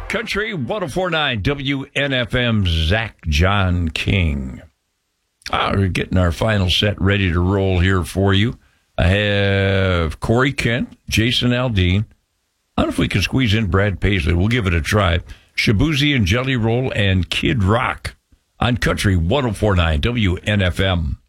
Country 104.9 WNFM, Zach John King. We're getting our final set ready to roll here for you. I have Corey Kent, Jason Aldean. I don't know if we can squeeze in Brad Paisley. We'll give it a try. Shabuzi and Jelly Roll and Kid Rock on Country 104.9 WNFM.